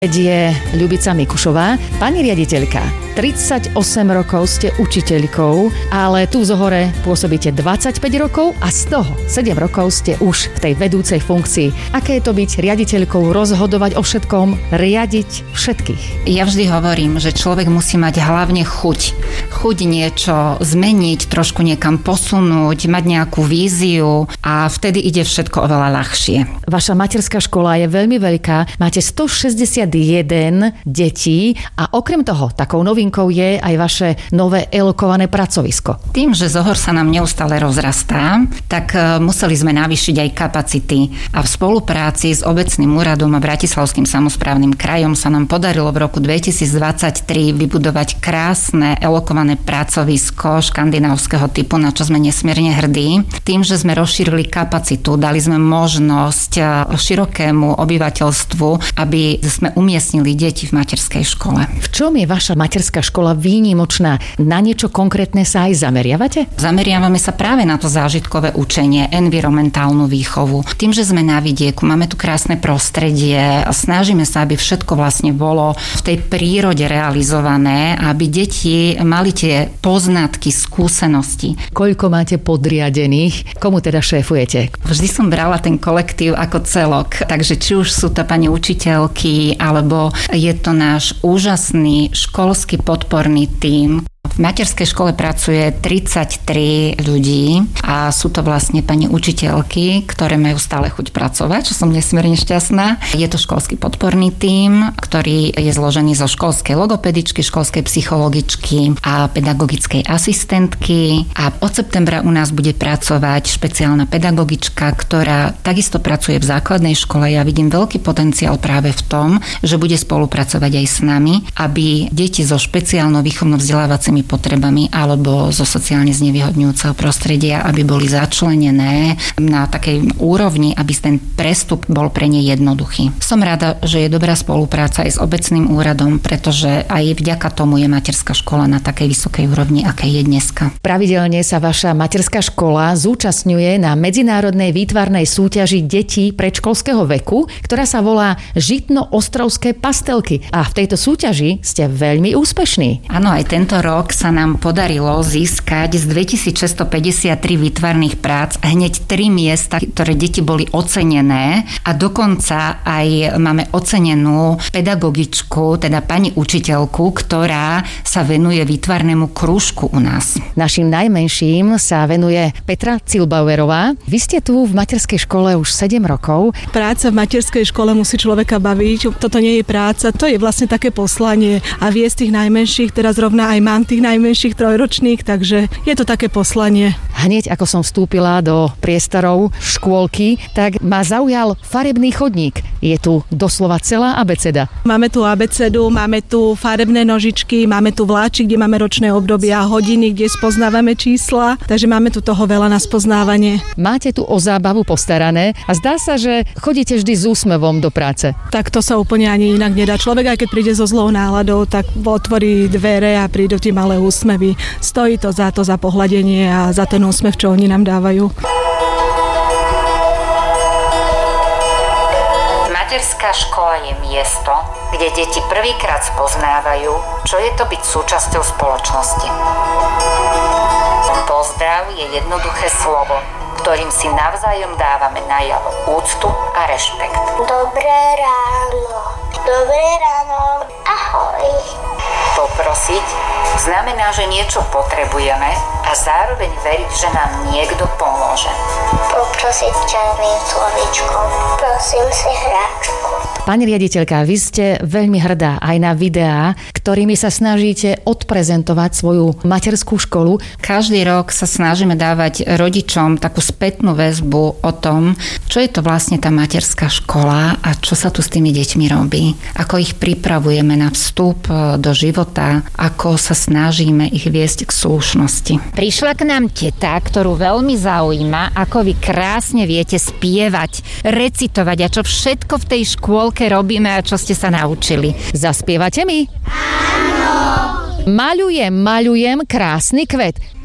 Je Ľubica Mikušová. Pani riaditeľka, 38 rokov ste učiteľkou, ale tu v Zohore pôsobíte 25 rokov a z toho 7 rokov ste už v tej vedúcej funkcii. Aké je to byť riaditeľkou, rozhodovať o všetkom, riadiť všetkých? Ja vždy hovorím, že človek musí mať hlavne chuť. Chuť niečo zmeniť, trošku niekam posunúť, mať nejakú víziu a vtedy ide všetko oveľa ľahšie. Vaša materská škola je veľmi veľká, máte 161 detí a okrem toho takou novinkou je aj vaše nové elokované pracovisko. Tým, že Zohor sa nám neustále rozrastá, tak museli sme navýšiť aj kapacity a v spolupráci s obecným úradom a Bratislavským samosprávnym krajom sa nám podarilo v roku 2023 vybudovať krásne elokované pracovisko škandinávskeho typu, na čo sme nesmierne hrdí. Tým, že sme rozšírili kapacitu, dali sme možnosť širokému obyvateľstvu, aby sme umiestnili deti v materskej škole. V čom je vaša materská škola výnimočná? Na niečo konkrétne sa aj zameriavate? Zameriavame sa práve na to zážitkové učenie, environmentálnu výchovu. Tým, že sme na vidieku, máme tu krásne prostredie, snažíme sa, aby všetko vlastne bolo v tej prírode realizované, aby deti mali tie poznatky, skúsenosti. Koľko máte podriadených? Komu teda šéfujete? Vždy som brala ten kolektív ako celok, takže či už sú to pani učiteľky, alebo je to náš úžasný školský podporný tím. V materskej škole pracuje 33 ľudí a sú to vlastne pani učiteľky, ktoré majú stále chuť pracovať, čo som nesmierne šťastná. Je to školský podporný tím, ktorý je zložený zo školskej logopedičky, školskej psychologičky a pedagogickej asistentky. A od septembra u nás bude pracovať špeciálna pedagogička, ktorá takisto pracuje v základnej škole. Ja vidím veľký potenciál práve v tom, že bude spolupracovať aj s nami, aby deti so špeciálnou výchovno-vzdelávacími potrebami alebo zo sociálne znevýhodňujúceho prostredia, aby boli začlenené na takej úrovni, aby ten prestup bol pre ne jednoduchý. Som rada, že je dobrá spolupráca aj s obecným úradom, pretože aj vďaka tomu je materská škola na takej vysokej úrovni, aké je dneska. Pravidelne sa vaša materská škola zúčastňuje na medzinárodnej výtvarnej súťaži detí predškolského veku, ktorá sa volá Žitno-ostrovské pastelky. A v tejto súťaži ste veľmi úspešní. Áno, aj tento rok sa nám podarilo získať z 2653 výtvarných prác hneď 3 miesta, ktoré deti boli ocenené a dokonca aj máme ocenenú pedagogičku, teda pani učiteľku, ktorá sa venuje výtvarnému krúžku u nás. Našim najmenším sa venuje Petra Cilbauerová. Vy ste tu v materskej škole už 7 rokov. Práca v materskej škole musí človeka baviť. Toto nie je práca, to je vlastne také poslanie a viesť tých najmenších, teraz rovná aj mám tých najmenších trojročných, takže je to také poslanie. Hneď ako som vstúpila do priestorov škôlky, tak ma zaujal farebný chodník. Je tu doslova celá abeceda. Máme tu abecedu, máme tu farebné nožičky, máme tu vláčik, kde máme ročné obdobia, hodiny, kde spoznávame čísla, takže máme tu toho veľa na spoznávanie. Máte tu o zábavu postarané a zdá sa, že chodíte vždy s úsmevom do práce. Tak to sa úplne ani inak nedá. Človek, aj keď príde so zlou náladou, tak otvorí dvere a prídu tie malé úsmevy. Stojí to za pohľadenie a za ten úsmev, čo oni nám dávajú. Materská škola je miesto, kde deti prvýkrát spoznávajú, čo je to byť súčasťou spoločnosti. Pozdrav je jednoduché slovo, ktorým si navzájom dávame najavo úctu a rešpekt. Dobré ráno. Dobré ráno. Ahoj. Poprosiť znamená, že niečo potrebujeme a zároveň veriť, že nám niekto pomôže. Poprosiť čarovným slovíčkom. Prosím si hráčku. Pani riaditeľka, vy ste veľmi hrdá aj na videá, ktorými sa snažíte odprezentovať svoju materskú školu. Každý rok sa snažíme dávať rodičom takú spätnú väzbu o tom, čo je to vlastne tá materská škola a čo sa tu s tými deťmi robí. Ako ich pripravujeme na vstup do života, ako sa snažíme ich viesť k slušnosti. Prišla k nám teta, ktorú veľmi zaujíma, ako vy krásne viete spievať, recitovať a čo všetko v tej škôlke robíme a čo ste sa naučili. Zaspievate mi? Áno. Maľujem krásny kvet.